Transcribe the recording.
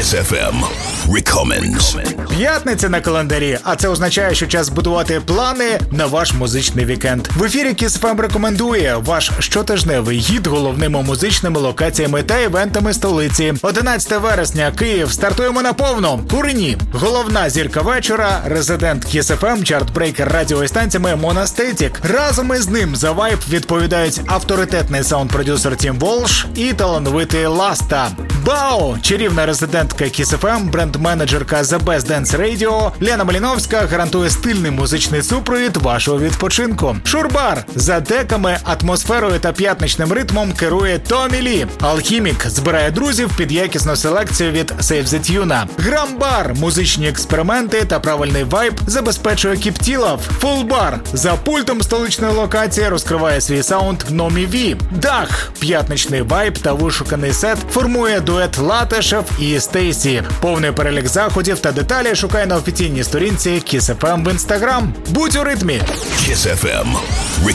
Kiss FM Recommends. П'ятниця на календарі, а це означає, що час будувати плани на ваш музичний вікенд. В ефірі Kiss FM рекомендує ваш щотижневий гід головними музичними локаціями та івентами столиці. 11 вересня, Київ. Стартуємо наповну. Курені. Головна зірка вечора, резидент Kiss FM, чартбрейкер радіостанціями Монастетік. Разом із ним за вайб відповідають авторитетний саунд-продюсер Тім Волш і талановитий Ласта. Бао, чарівна резидентка Kiss FM, бренд-менеджерка The Best Dance Radio, Лена Маліновська гарантує стильний музичний супровід вашого відпочинку. Шурбар, за деками, атмосферою та п'ятничним ритмом керує Томі Лі. Алхімік збирає друзів під якісну селекцію від Save the Tune. Грамбар, музичні експерименти та правильний вайб забезпечує Кіптілов. Фулбар, за пультом столичної локації розкриває свій саунд Номі Ві. Дах, п'ятничний вайб та вишуканий сет формує дует Латешев і Стейсі. Повний перелік заходів та деталі шукай на офіційній сторінці Kiss FM в Instagram. Будь у ритмі! Kiss FM